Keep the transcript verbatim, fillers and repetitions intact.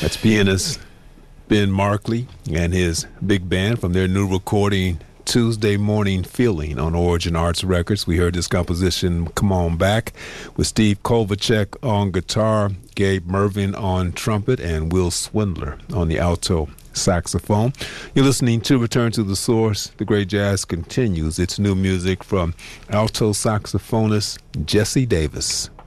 That's pianist Ben Markley and his big band from their new recording, Tuesday Morning Feeling, on Origin Arts Records. We heard this composition, Come On Back, with Steve Kovacek on guitar, Gabe Mervin on trumpet, and Will Swindler on the alto saxophone. You're listening to Return to the Source. The great jazz continues. It's new music from alto saxophonist Jesse Davis.